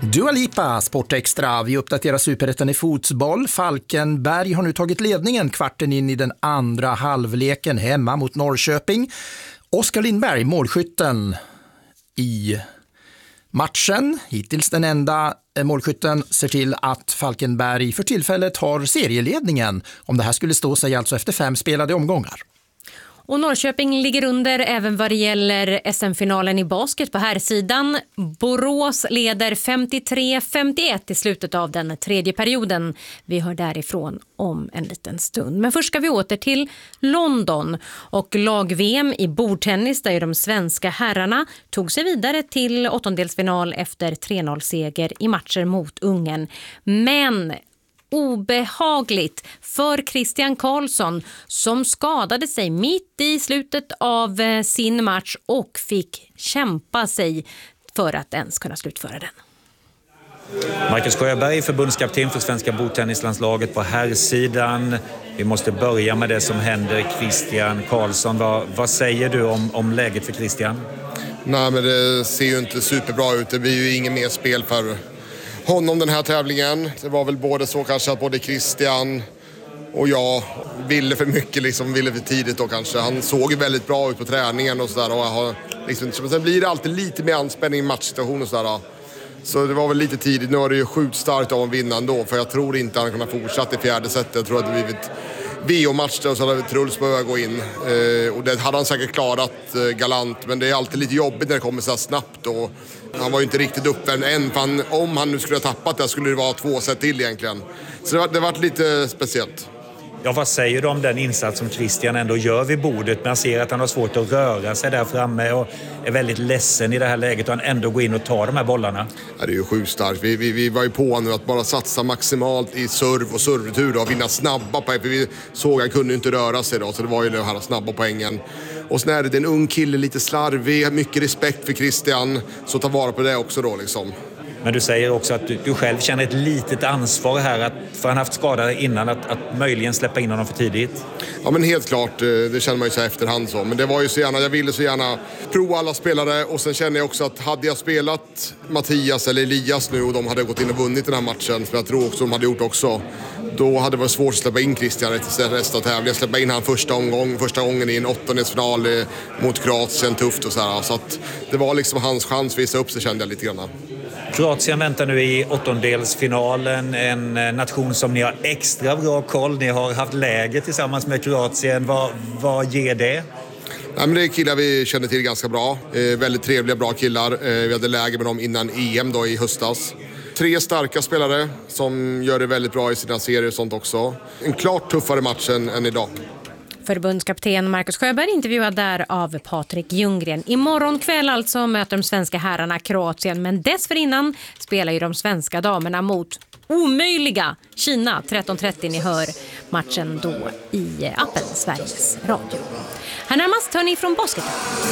Dua Lipa, Sportextra. Vi uppdaterar Superettan i fotboll. Falkenberg har nu tagit ledningen kvarten in i den andra halvleken hemma mot Norrköping. Oskar Lindberg, målskytten i matchen. Hittills den enda målskytten, ser till att Falkenberg för tillfället har serieledningen. Om det här skulle stå sig alltså efter 5 spelade omgångar. Och Norrköping ligger under även vad det gäller SM-finalen i basket på här sidan. Borås leder 53-51 i slutet av den tredje perioden. Vi hör därifrån om en liten stund. Men först ska vi åter till London och lag-VM i bordtennis där de svenska herrarna tog sig vidare till åttondelsfinal efter 3-0-seger i matcher mot Ungern. Men obehagligt för Christian Karlsson som skadade sig mitt i slutet av sin match och fick kämpa sig för att ens kunna slutföra den. Marcus Sjöberg, förbundskapten för svenska bordtennislandslaget på herrsidan. Vi måste börja med det som händer Christian Karlsson. Vad säger du om läget för Christian? Nej, men det ser ju inte superbra ut. Det blir ju ingen mer spel för honom den här tävlingen. Det var väl både så kanske att både Christian och jag ville för mycket, ville för tidigt då kanske. Han såg ju väldigt bra ut på träningen och sådär. Sen blir det alltid lite mer anspänning i matchsituation och sådär. Så det var väl lite tidigt. Nu är det ju sjukt starkt av att vinna ändå. För jag tror inte han kunnat fortsätta i fjärde setet. Jag tror att det blivit VO-match och så hade Truls börjat gå in. Och det hade han säkert klarat galant. Men det är alltid lite jobbigt när det kommer så här snabbt. Och han var ju inte riktigt uppvärmd än. Om han nu skulle ha tappat det skulle det vara 2 set till egentligen. Så det var lite speciellt. Ja, vad säger du om den insats som Christian ändå gör vid bordet? Man ser att han har svårt att röra sig där framme och är väldigt ledsen i det här läget och han ändå går in och tar de här bollarna. Ja, det är ju sjukt starkt. Vi var ju på nu att bara satsa maximalt i serv och servetur och vinna snabba poäng. För vi såg att han kunde inte röra sig då, så det var ju den här snabba poängen. Och sen är det en ung kille, lite slarvig, mycket respekt för Christian, så ta vara på det också då liksom. Men du säger också att du själv känner ett litet ansvar här för han haft skador innan att möjligen släppa in honom för tidigt. Ja, men helt klart, det känner man ju så efterhand så. Men det var ju så gärna, jag ville så gärna prova alla spelare och sen känner jag också att hade jag spelat Mattias eller Elias nu och de hade gått in och vunnit den här matchen, som jag tror också de hade gjort också, då hade det varit svårt att släppa in Christian resten av tävlingen. Släppa in han första gången i en åttondelsfinal mot Kroatien, tufft och så här. Så att det var liksom hans chans att visa upp sig, kände jag lite grann. Kroatien väntar nu i åttondelsfinalen, en nation som ni har extra bra koll. Ni har haft läger tillsammans med Kroatien. Vad ger det? Nej, men det är killar vi känner till ganska bra. Väldigt trevliga, bra killar. Vi hade läger med dem innan EM då i höstas. 3 starka spelare som gör det väldigt bra i sina serier och sånt också. En klart tuffare match än idag. Förbundskapten Marcus Sjöberg intervjuad där av Patrik Ljunggren. Imorgon kväll alltså möter de svenska herrarna Kroatien, men dessförinnan spelar ju de svenska damerna mot omöjliga Kina 13:30. Ni hör matchen då i appen Sveriges Radio. Här närmast hör ni från basketen.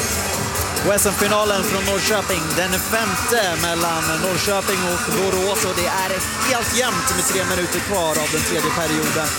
Och SM-finalen från Norrköping, den 5:e mellan Norrköping och Borås, och det är helt jämnt med 3 minuter kvar av den tredje perioden.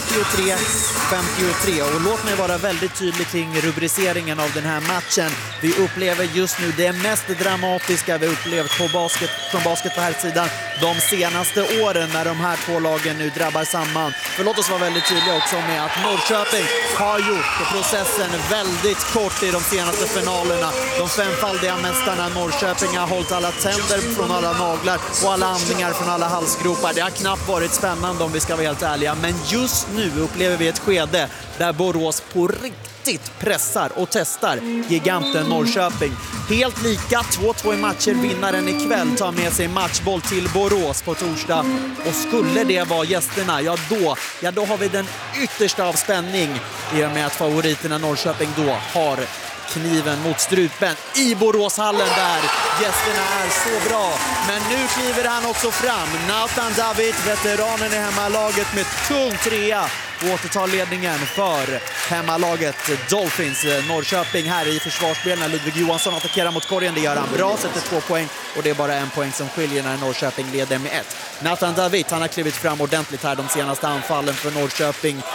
53-53, och låt mig vara väldigt tydlig kring rubriceringen av den här matchen. Vi upplever just nu det mest dramatiska vi upplevt från basket på här sidan de senaste åren när de här 2 lagen nu drabbar samman. För låt oss vara väldigt tydliga också med att Norrköping har gjort processen väldigt kort i de senaste finalerna. De 5-faldiga mästarna Norrköping har hållit alla tänder från alla naglar och alla andningar från alla halsgropar. Det har knappt varit spännande om vi ska vara helt ärliga, men just nu upplever vi ett skede där Borås på riktigt pressar och testar giganten Norrköping. Helt lika, 2-2 i matcher. Vinnaren ikväll tar med sig matchboll till Borås på torsdag. Och skulle det vara gästerna, ja då har vi den yttersta av spänning i och med att favoriterna Norrköping då har kniven mot strupen i Boråshallen där gästerna är så bra. Men nu kliver han också fram. Nathan David, veteranen i hemmalaget med tung 3 och återtar ledningen för hemmalaget Dolphins. Norrköping här i försvarsspel när Ludvig Johansson attackerar mot korgen. Det gör han bra, sätter 2 poäng och det är bara 1 poäng som skiljer när Norrköping leder med 1. Nathan David, han har klivit fram ordentligt här de senaste anfallen för Norrköping.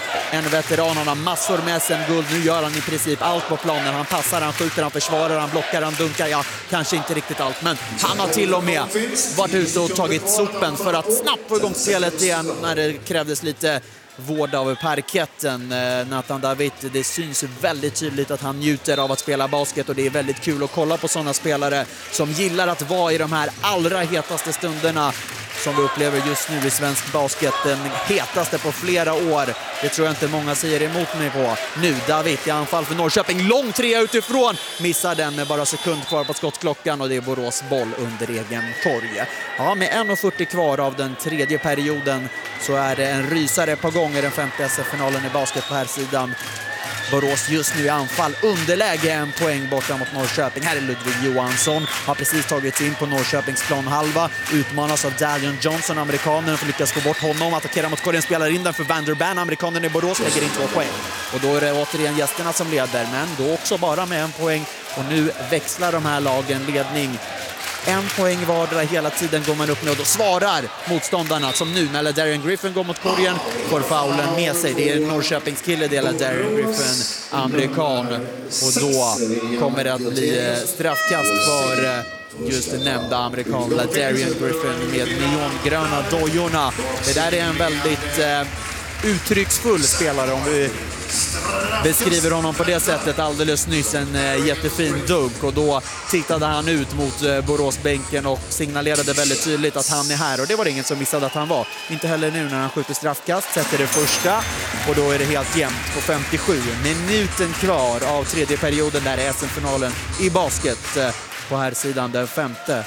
en veteran. Han har massor med SM-guld. Nu gör han i princip allt på planen. Han passar, han skjuter, han försvarar, han blockar, han dunkar. Ja, kanske inte riktigt allt, men han har till och med varit ute och tagit sopen för att snabbt få igång spelet igen när det krävdes lite vård av parketten. Nathan David, det syns väldigt tydligt att han njuter av att spela basket, och det är väldigt kul att kolla på sådana spelare som gillar att vara i de här allra hetaste stunderna som vi upplever just nu i svensk basket. Den hetaste på flera år. Det tror jag inte många säger emot mig på. Nu David i anfall för Norrköping. Lång trea utifrån. Missar den med bara sekund kvar på skottklockan, och det är Borås boll under egen korg. Ja, med 1:40 kvar av den tredje perioden så är det en rysare på gång i den femte SF-finalen i basket på här sidan. Borås just nu i anfall, underläge, en poäng borta mot Norrköping. Här är Ludvig Johansson, har precis tagit sig in på Norrköpings planhalva, utmanas av Dalion Johnson, amerikanen, får lyckas få bort honom, attackerar mot korgen, spelar in den för Vanderban, amerikanen i Borås, lägger in 2 poäng. Och då är det återigen gästerna som leder, men då också bara med 1 poäng, och nu växlar de här lagen ledning. 1 poäng vardera hela tiden går man upp med, och då svarar motståndarna, som nu när Darian Griffin går mot korgen, får faulen med sig. Det är Norrköpings kille, det är Darian Griffin, amerikan, och då kommer det att bli straffkast för just den nämnda amerikan Darian Griffin med neongröna dojorna. Det där är en väldigt uttrycksfull spelare, om vi beskriver honom på det sättet alldeles nyss, en jättefin dunk, och då tittade han ut mot Boråsbänken och signalerade väldigt tydligt att han är här, och det var det ingen som missade att han var. Inte heller nu när han skjuter straffkast, sätter det första, och då är det helt jämnt på 57 minuten kvar av tredje perioden. Där är SM-finalen i basket på här sidan, den femte.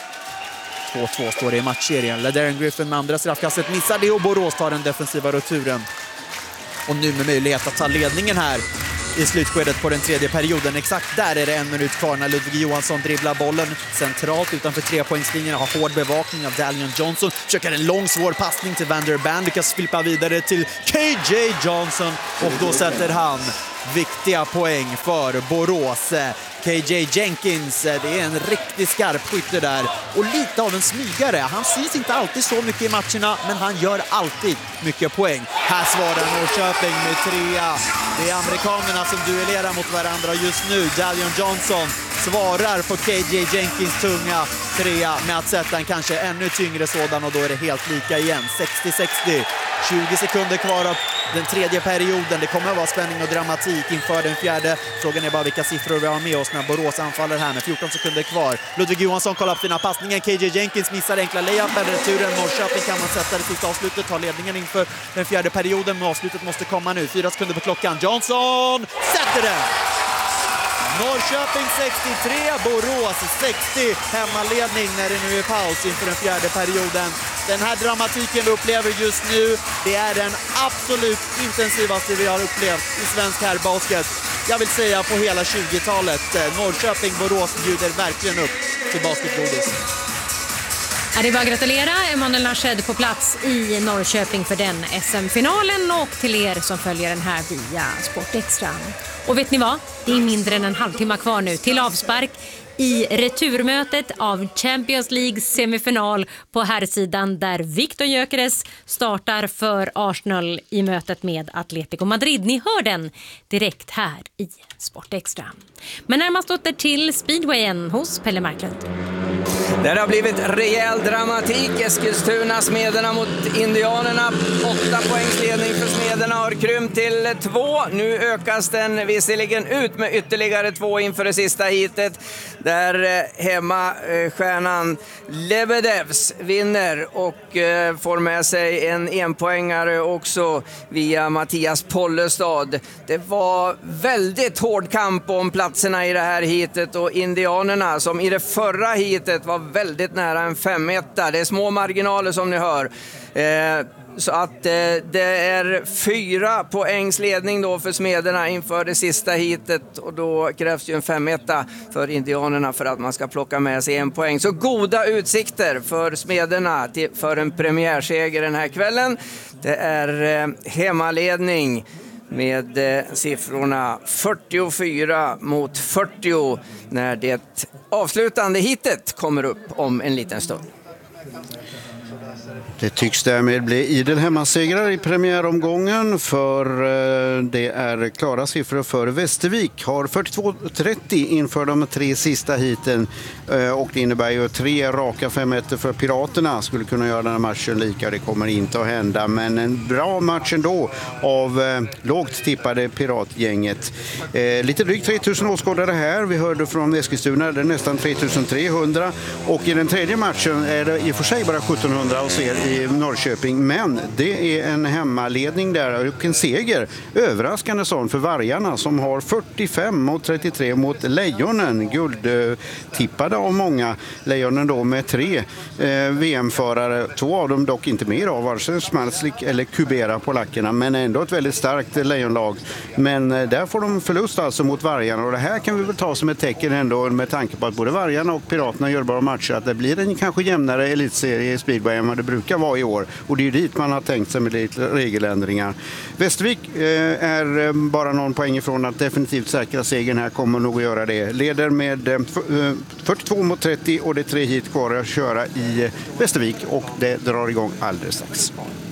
2-2 står det i matchserien. Darian Griffin med andra straffkastet missar det, och Borås tar den defensiva returen. Och nu med möjlighet att ta ledningen här i slutskedet på den tredje perioden. Exakt där är det 1 minut kvar när Ludvig Johansson dribblar bollen centralt utanför 3-poängslinjen. Har hård bevakning av Dalion Johnson. Försöker en lång svår passning till Vanderban. Lyckas flippa vidare till KJ Johnson. Och då sätter han viktiga poäng för Borås. KJ Jenkins, det är en riktigt skarp skytte där, och lite av en smygare. Han syns inte alltid så mycket i matcherna, men han gör alltid mycket poäng. Här svarar Norrköping med 3. Det är amerikanerna som duellerar mot varandra just nu. Dalion Johnson svarar på KJ Jenkins tunga 3 med att sätta en kanske ännu tyngre sådan, och då är det helt lika igen. 60-60. 20 sekunder kvar av den tredje perioden. Det kommer att vara spänning och dramatik inför den fjärde. Frågan är bara vilka siffror vi har med oss när Borås anfaller här med 14 sekunder kvar. Ludvig Johansson kollar på sina passningar. KJ Jenkins missar enkla layupen. Returen Norrköping kan man sätta det sista avslutet. Tar ledningen inför den fjärde perioden, men avslutet måste komma nu. 4 sekunder på klockan. Johnson sätter den! Norrköping 63, Borås 60, hemmaledning när det nu är paus inför den fjärde perioden. Den här dramatiken vi upplever just nu, det är den absolut intensivaste vi har upplevt i svensk herrbasket. Jag vill säga på hela 20-talet. Norrköping, Borås bjuder verkligen upp till basketbordis. Det är bara att gratulera Emanuel Nashed på plats i Norrköping för den SM-finalen, och till er som följer den här via Sport Extra. Och vet ni vad? Det är mindre än en halvtimme kvar nu till avspark i returmötet av Champions League semifinal på herrsidan, där Victor Gyökeres startar för Arsenal i mötet med Atletico Madrid. Ni hör den direkt här i Sport Extra. Men närmast åter till speedwayen hos Pelle Marklund. Där har blivit rejäl dramatik. Eskilstuna, Smederna mot Indianerna. 8 poängs ledning för Smederna har krympt till 2. Nu ökas den visserligen ut med ytterligare 2 inför det sista hitet. Där hemmastjärnan Lebedevs vinner och får med sig en enpoängare också via Mattias Pollestad. Det var väldigt hård kamp om platserna i det här hitet, och Indianerna som i det förra hitet var väldigt nära en 5-1. Det är små marginaler som ni hör. Så att det är 4 poängs ledning då för Smederna inför det sista hitet, och då krävs ju en 5-1 för Indianerna för att man ska plocka med sig 1 poäng. Så goda utsikter för Smederna för en premiärseger den här kvällen. Det är hemmaledning med siffrorna 44 mot 40 när det avslutande hitet kommer upp om en liten stund. Det tycks därmed bli idel hemmasegrar i premiäromgången, för det är klara siffror för Västervik. Har 42-30 inför de 3 sista heaten, och det innebär ju 3 raka 5-1 för Piraterna. Skulle kunna göra den här matchen lika, det kommer inte att hända, men en bra match ändå av lågt tippade Piratgänget. Lite drygt 3000 åskådare här, vi hörde från Eskilstuna, det är nästan 3300, och i den tredje matchen är det i och för sig bara 1700 och ser i Norrköping, men det är en hemmaledning där och en seger, överraskande sån för Vargarna, som har 45-33 mot Lejonen, guldtippade av många. Lejonen då med 3 VM-förare, 2 av dem dock inte mer av, vare sig Smarslik eller Kubera på lackerna, men ändå ett väldigt starkt Lejonlag. Men där får de förlust alltså mot Vargarna, och det här kan vi väl ta som ett tecken ändå, med tanke på att både Vargarna och Piraterna gör bra matcher, att det blir en kanske jämnare elitserie i speedway än vad det brukar vara i år, och det är ju dit man har tänkt sig med lite regeländringar. Västervik är bara någon poäng ifrån att definitivt säkra segern här, kommer nog att göra det. Leder med 42-30 och det är 3 hit kvar att köra i Västervik, och det drar igång alldeles strax.